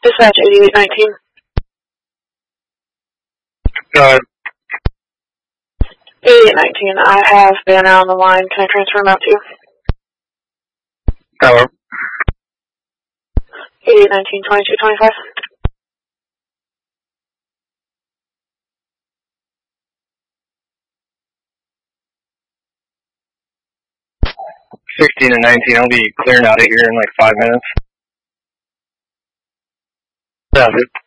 Dispatch 8819. Go ahead. 8819, I have Banner on the line. Can I transfer him out to you? Hello. 8819, 2225. $16 and $19, I'll be clearing out of here in like 5 minutes. That's it.